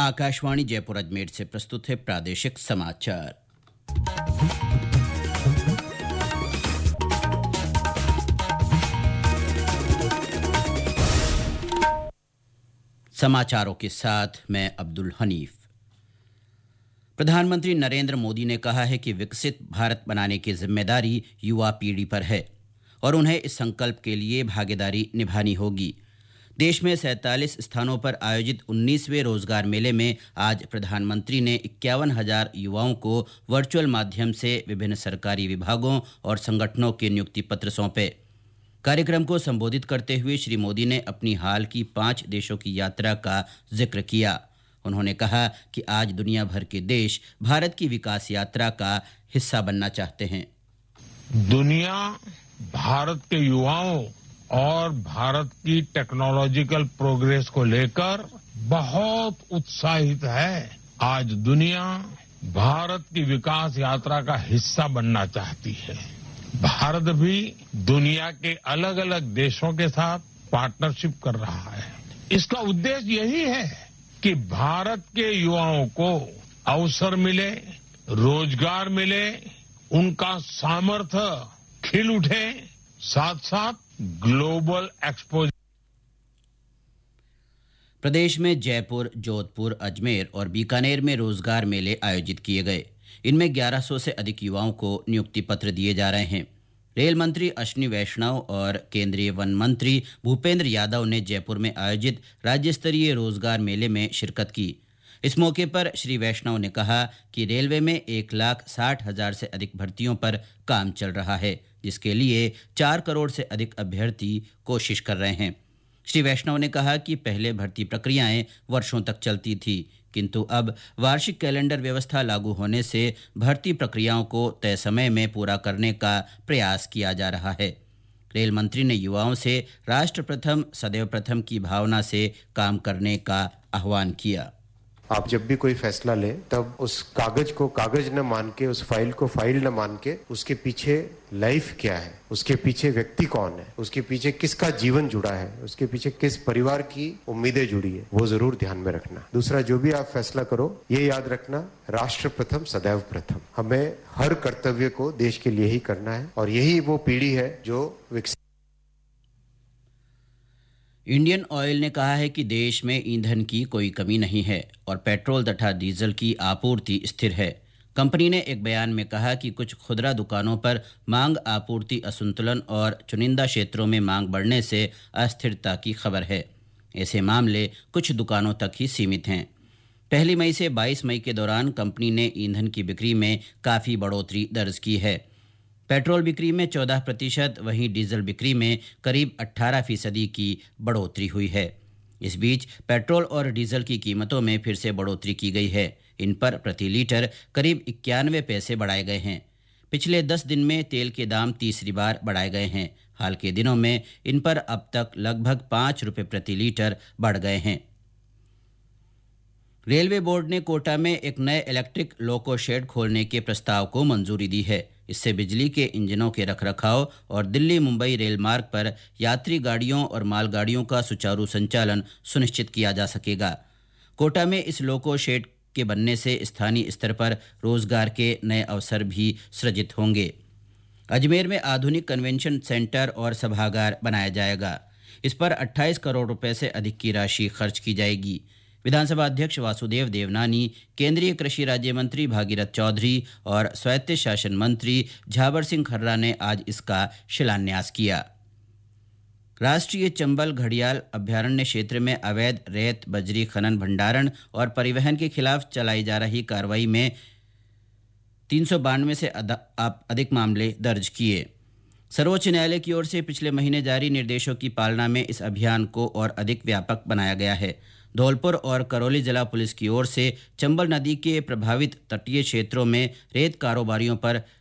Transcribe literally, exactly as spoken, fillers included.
आकाशवाणी जयपुर अजमेर से प्रस्तुत है प्रादेशिक समाचार। समाचारों के साथ मैं अब्दुल हनीफ। प्रधानमंत्री नरेंद्र मोदी ने कहा है कि विकसित भारत बनाने की जिम्मेदारी युवा पीढ़ी पर है और उन्हें इस संकल्प के लिए भागीदारी निभानी होगी। देश में सैंतालीस स्थानों पर आयोजित उन्नीसवें रोजगार मेले में आज प्रधानमंत्री ने इक्यावन हजार युवाओं को वर्चुअल माध्यम से विभिन्न सरकारी विभागों और संगठनों के नियुक्ति पत्र सौंपे। कार्यक्रम को संबोधित करते हुए श्री मोदी ने अपनी हाल की पांच देशों की यात्रा का जिक्र किया। उन्होंने कहा कि आज दुनिया भर के देश भारत की विकास यात्रा का हिस्सा बनना चाहते हैं। दुनिया भारत के युवाओं और भारत की टेक्नोलॉजिकल प्रोग्रेस को लेकर बहुत उत्साहित है। आज दुनिया भारत की विकास यात्रा का हिस्सा बनना चाहती है। भारत भी दुनिया के अलग अलग देशों के साथ पार्टनरशिप कर रहा है। इसका उद्देश्य यही है कि भारत के युवाओं को अवसर मिले, रोजगार मिले, उनका सामर्थ्य खिल उठे, साथ साथ ग्लोबल एक्सपोजर। प्रदेश में जयपुर, जोधपुर, अजमेर और बीकानेर में रोजगार मेले आयोजित किए गए। इनमें ग्यारह सौ से अधिक युवाओं को नियुक्ति पत्र दिए जा रहे हैं। रेल मंत्री अश्विनी वैष्णव और केंद्रीय वन मंत्री भूपेंद्र यादव ने जयपुर में आयोजित राज्य स्तरीय रोजगार मेले में शिरकत की। इस मौके पर श्री वैष्णव ने कहा कि रेलवे में एक लाख साठ हजार से अधिक भर्तियों पर काम चल रहा है, जिसके लिए चार करोड़ से अधिक अभ्यर्थी कोशिश कर रहे हैं। श्री वैष्णव ने कहा कि पहले भर्ती प्रक्रियाएं वर्षों तक चलती थी, किंतु अब वार्षिक कैलेंडर व्यवस्था लागू होने से भर्ती प्रक्रियाओं को तय समय में पूरा करने का प्रयास किया जा रहा है। रेल मंत्री ने युवाओं से राष्ट्र प्रथम सदैव प्रथम की भावना से काम करने का आह्वान किया। आप जब भी कोई फैसला लें तब उस कागज को कागज न मान के, उस फाइल को फाइल न मान के, उसके पीछे लाइफ क्या है, उसके पीछे व्यक्ति कौन है, उसके पीछे किसका जीवन जुड़ा है, उसके पीछे किस परिवार की उम्मीदें जुड़ी है, वो जरूर ध्यान में रखना। दूसरा, जो भी आप फैसला करो ये याद रखना, राष्ट्र प्रथम सदैव प्रथम। हमें हर कर्तव्य को देश के लिए ही करना है और यही वो पीढ़ी है जो विकसित। इंडियन ऑयल ने कहा है कि देश में ईंधन की कोई कमी नहीं है और पेट्रोल तथा डीजल की आपूर्ति स्थिर है। कंपनी ने एक बयान में कहा कि कुछ खुदरा दुकानों पर मांग आपूर्ति असंतुलन और चुनिंदा क्षेत्रों में मांग बढ़ने से अस्थिरता की खबर है। ऐसे मामले कुछ दुकानों तक ही सीमित हैं। पहली मई से बाईस मई के दौरान कंपनी ने ईंधन की बिक्री में काफ़ी बढ़ोतरी दर्ज की है। पेट्रोल बिक्री में चौदह प्रतिशत, वहीं डीजल बिक्री में करीब अठारह फीसदी की बढ़ोतरी हुई है। इस बीच पेट्रोल और डीजल की कीमतों में फिर से बढ़ोतरी की गई है। इन पर प्रति लीटर करीब इक्यानवे पैसे बढ़ाए गए हैं। पिछले दस दिन में तेल के दाम तीसरी बार बढ़ाए गए हैं। हाल के दिनों में इन पर अब तक लगभग पाँच रुपये प्रति लीटर बढ़ गए हैं। रेलवे बोर्ड ने कोटा में एक नए इलेक्ट्रिक लोको शेड खोलने के प्रस्ताव को मंजूरी दी है। इससे बिजली के इंजनों के रखरखाव और दिल्ली मुंबई रेल मार्ग पर यात्री गाड़ियों और मालगाड़ियों का सुचारू संचालन सुनिश्चित किया जा सकेगा। कोटा में इस लोको शेड के बनने से स्थानीय स्तर पर रोजगार के नए अवसर भी सृजित होंगे। अजमेर में आधुनिक कन्वेंशन सेंटर और सभागार बनाया जाएगा। इस पर अट्ठाईस करोड़ रुपए से अधिक की राशि खर्च की जाएगी। विधानसभा अध्यक्ष वासुदेव देवनानी, केंद्रीय कृषि राज्य मंत्री भागीरथ चौधरी और स्वायत्त शासन मंत्री झावर सिंह खर्रा ने आज इसका शिलान्यास किया। राष्ट्रीय चंबल घड़ियाल अभ्यारण्य क्षेत्र में अवैध रेत बजरी खनन भंडारण और परिवहन के खिलाफ चलाई जा रही कार्रवाई में तीन सौ बानवे से अधिक मामले दर्ज किए। सर्वोच्च न्यायालय की ओर से पिछले महीने जारी निर्देशों की पालना में इस अभियान को और अधिक व्यापक बनाया गया है। धौलपुर और करौली जिला पुलिस की ओर से चंबल नदी के प्रभावित तटीय क्षेत्रों में रेत कारोबारियों पर